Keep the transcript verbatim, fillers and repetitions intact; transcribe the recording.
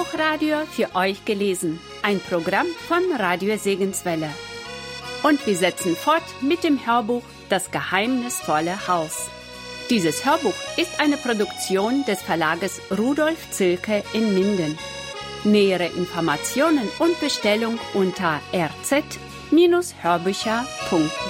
Hörbuchradio für euch gelesen, ein Programm von Radio Segenswelle. Und wir setzen fort mit dem Hörbuch Das geheimnisvolle Haus. Dieses Hörbuch ist eine Produktion des Verlages Rudolf Zilke in Minden. Nähere Informationen und Bestellung unter r z Bindestrich hörbücher punkt de.